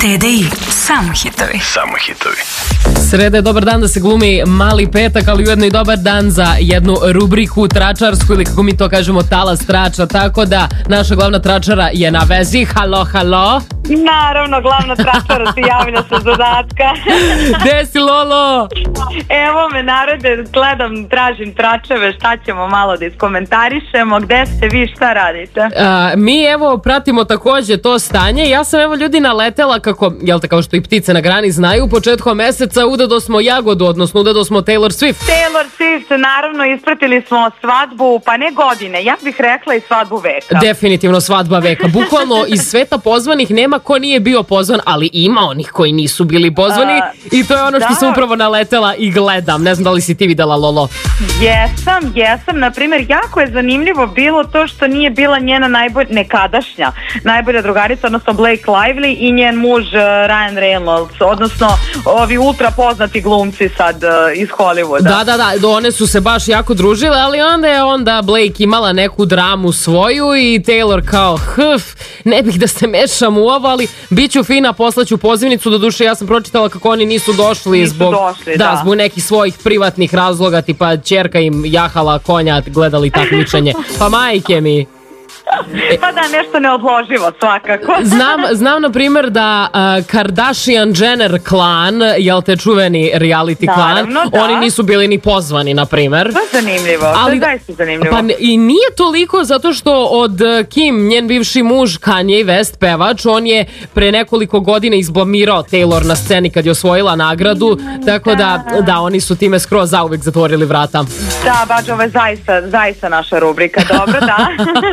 TDI, samo hitovi. Samo hitovi. Sreda je dobar dan da se glumi mali petak, ali ujedno i dobar dan za jednu rubriku tračarsku ili kako mi to kažemo talas trača, tako da naša glavna tračara je na vezi. Halo, halo. Naravno, glavna tračara se javlja sa zadatka. Gde si, Lolo? Evo me, narode, gledam, tražim tračeve, šta ćemo malo da iskomentarišemo, gde ste vi, šta radite? Mi evo pratimo takođe to stanje. Ja sam evo ljudi naletela kako, jel te, kao što i ptice na grani znaju, početkom meseca udado smo Jagodu, odnosno udado smo Taylor Swift. Taylor Swift, naravno, ispratili smo svadbu, pa ne godine, ja bih rekla i svadbu veka. Definitivno svadba veka. Bukvalno iz sveta pozvanih nema ko nije bio pozvan, ali ima onih koji nisu bili pozvani i to je ono što sam upravo naletela i gledam. Ne znam da li si ti videla, Lolo. Jesam. Na primjer, jako je zanimljivo bilo to što nije bila njena nekadašnja najbolja drugarica, odnosno Blake Lively i njen muž Ryan Reynolds, odnosno ovi ultra poznati glumci sad iz Hollywooda. Da, one su se baš jako družile, ali onda Blake imala neku dramu svoju i Taylor kao ne bih da se mešam u ovo, ali bit ću fina, poslaću pozivnicu. Doduše, ja sam pročitala kako oni nisu došli zbog nekih svojih privatnih razloga, tipa ćerka im jahala konja, gledali takmičenje. Pa majke mi. Pa da, nešto neodloživo svakako. Znam na primjer da Kardashian-Jenner klan, jel te čuveni reality klan, oni nisu bili ni pozvani, na primjer. To je zanimljivo, to je zaista zanimljivo. Pa i nije toliko zato što od Kim, njen bivši muž Kanye West, pevač, on je pre nekoliko godina izblamirao Taylor na sceni kad je osvojila nagradu, tako da oni su time skroz zauvek zatvorili vrata. Da, baš ovo je zaista naša rubrika, dobro, da.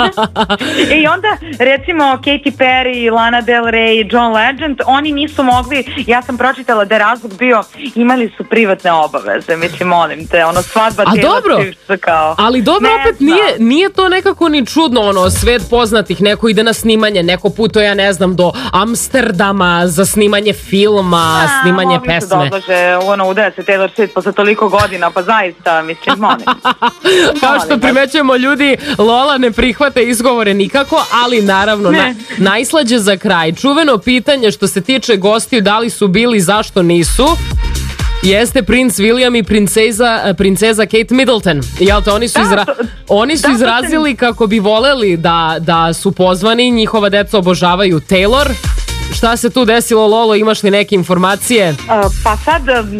I onda, recimo, Katy Perry, Lana Del Rey, John Legend, oni nisu mogli, ja sam pročitala da je razlog bio, imali su privatne obaveze, mislim, molim te, ono, svadba Taylor Swift kao... Ali dobro, opet nije to nekako ni čudno, ono, svet poznatih, neko ide na snimanje, neko putuje, ja ne znam, do Amsterdama za snimanje filma, snimanje pesme. Mogli su da odlaže, udaje se Taylor Swift posle toliko godina, pa zaista, mislim, molim. Kao što primećujemo, ljudi, Lola ne prihvate izgovore nikako, ali naravno najslađe za kraj. Čuveno pitanje što se tiče gostiju, da li su bili, zašto nisu, jeste princ William i princeza Kate Middleton. Jel te, oni su izrazili kako bi voleli da su pozvani, njihova deca obožavaju Taylor. Šta se tu desilo, Lolo, imaš li neke informacije? Pa sad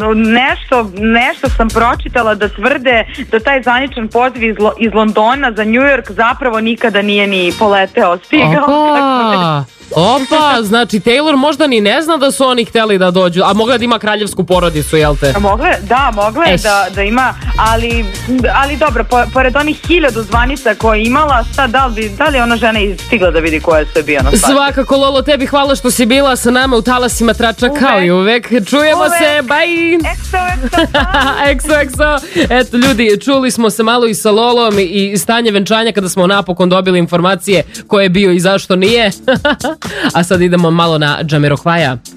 nešto sam pročitala da tvrde da taj zvaničan poziv iz Londona za New York zapravo nikada nije ni poleteo, stigao. Opa, znači Taylor možda ni ne zna da su oni hteli da dođu, a mogla da ima kraljevsku porodicu, jel te? Mogla je da ima, ali dobro, pored onih 1000 zvanica koje je imala, sad da li je ona žena stigla da vidi koja je bio na svadbi? Svakako, Lolo, tebi hvala što si bila sa nama u talasima trača kao i uvek. Čujemo se, bye! Exo. Eto, ljudi, čuli smo se malo i sa Lolom i stanje venčanja kada smo napokon dobili informacije ko je bio i zašto nije. A sad idemo malo na Džamiroquaja.